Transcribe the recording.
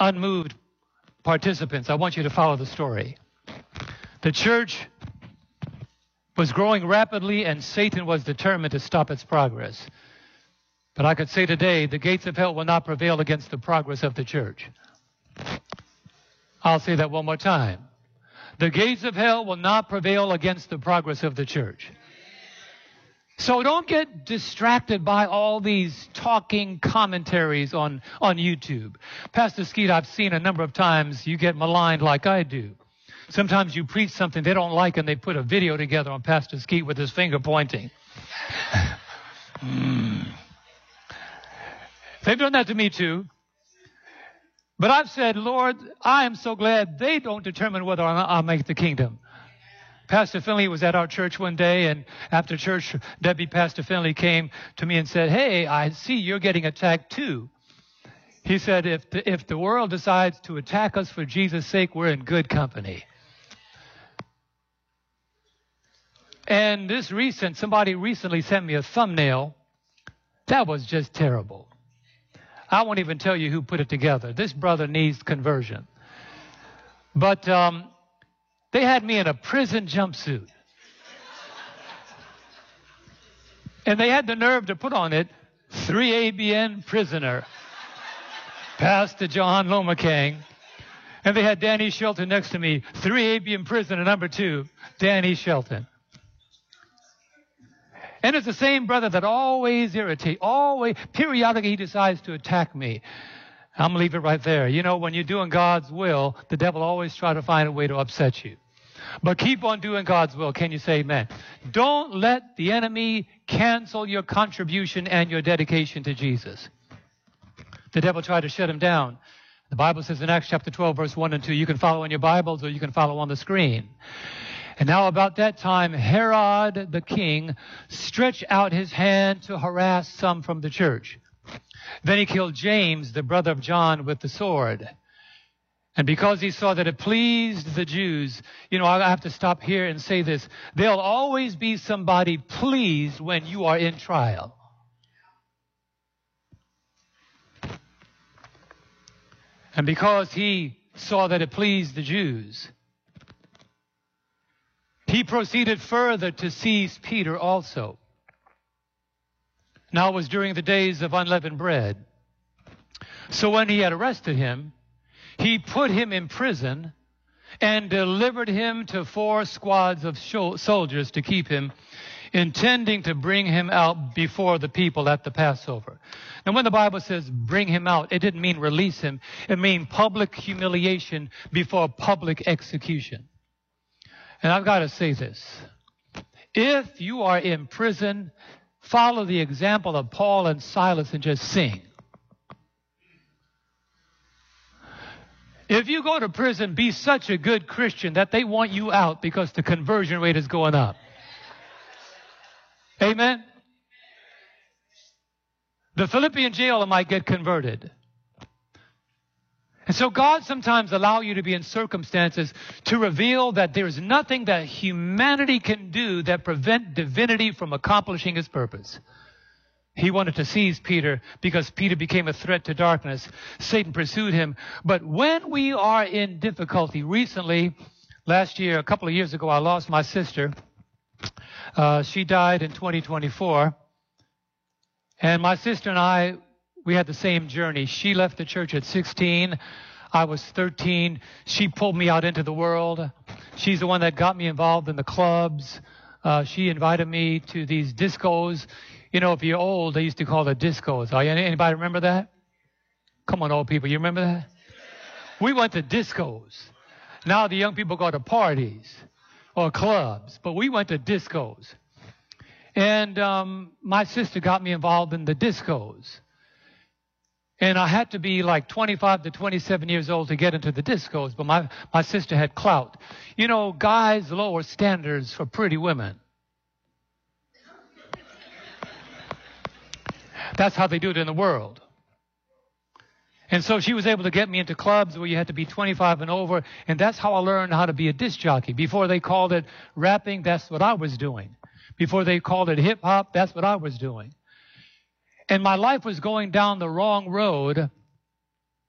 unmoved participants, I want you to follow the story. The church was growing rapidly, and Satan was determined to stop its progress. But I could say today, the gates of hell will not prevail against the progress of the church. I'll say that one more time. The gates of hell will not prevail against the progress of the church. So don't get distracted by all these talking commentaries on YouTube. Pastor Skeet, I've seen a number of times you get maligned like I do. Sometimes you preach something they don't like and they put a video together on Pastor Skeet with his finger pointing. They've done that to me too. But I've said, Lord, I am so glad they don't determine whether I'll make the kingdom. Pastor Finley was at our church one day, and after church, Pastor Finley came to me and said, hey, I see you're getting attacked too. He said, if the world decides to attack us for Jesus' sake, we're in good company. And somebody recently sent me a thumbnail. That was just terrible. I won't even tell you who put it together. This brother needs conversion. But they had me in a prison jumpsuit. And they had the nerve to put on it, 3ABN prisoner, Pastor John Lomakang. And they had Danny Shelton next to me, 3ABN prisoner number 2, Danny Shelton. And it's the same brother that always irritates, periodically he decides to attack me. I'm going to leave it right there. You know, when you're doing God's will, the devil always tries to find a way to upset you. But keep on doing God's will. Can you say amen? Don't let the enemy cancel your contribution and your dedication to Jesus. The devil tried to shut him down. The Bible says in Acts chapter 12, verse 1 and 2, you can follow in your Bibles or you can follow on the screen. And now about that time, Herod the king stretched out his hand to harass some from the church. Then he killed James, the brother of John, with the sword. And because he saw that it pleased the Jews, you know, I have to stop here and say this. There'll always be somebody pleased when you are in trial. And because he saw that it pleased the Jews, he proceeded further to seize Peter also. Now it was during the days of unleavened bread. So when he had arrested him, he put him in prison and delivered him to 4 squads of soldiers to keep him, intending to bring him out before the people at the Passover. Now when the Bible says bring him out, it didn't mean release him. It meant public humiliation before public execution. And I've got to say this. If you are in prison, follow the example of Paul and Silas and just sing. If you go to prison, be such a good Christian that they want you out because the conversion rate is going up. Amen? The Philippian jailer might get converted. And so God sometimes allows you to be in circumstances to reveal that there is nothing that humanity can do that prevent divinity from accomplishing his purpose. He wanted to seize Peter because Peter became a threat to darkness. Satan pursued him. But when we are in difficulty, recently, last year, a couple of years ago, I lost my sister. She died in 2024. And my sister and I, we had the same journey. She left the church at 16. I was 13. She pulled me out into the world. She's the one that got me involved in the clubs. She invited me to these discos. You know, if you're old, they used to call it discos. Anybody remember that? Come on, old people. You remember that? We went to discos. Now the young people go to parties or clubs, but we went to discos. And my sister got me involved in the discos. And I had to be like 25 to 27 years old to get into the discos, but my sister had clout. You know, guys lower standards for pretty women. That's how they do it in the world. And so she was able to get me into clubs where you had to be 25 and over, and that's how I learned how to be a disc jockey. Before they called it rapping, that's what I was doing. Before they called it hip-hop, that's what I was doing. And my life was going down the wrong road